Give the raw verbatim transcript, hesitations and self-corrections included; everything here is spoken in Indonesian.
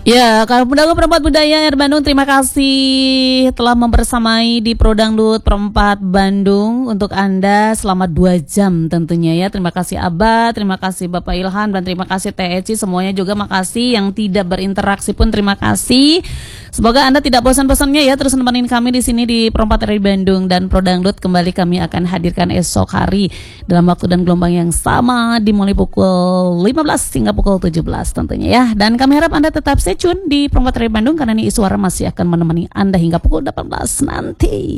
Ya, kalau Pendago Perempat Budaya Air Bandung, terima kasih telah membersamai di Prodangdut Perempat Bandung. Untuk Anda selama dua jam tentunya ya. Terima kasih Abah, terima kasih Bapak Ilham, dan terima kasih T E C. Semuanya juga makasih, yang tidak berinteraksi pun terima kasih. Semoga Anda tidak bosan-bosannya ya terus nemenin kami di sini di Perempat Air Bandung. Dan Prodangdut kembali kami akan hadirkan esok hari dalam waktu dan gelombang yang sama, dimulai pukul lima belas hingga pukul tujuh belas tentunya ya. Dan kami harap Anda tetap stay tune di Perempat Air Bandung, karena ini Iswara masih akan menemani Anda hingga pukul delapan belas nanti.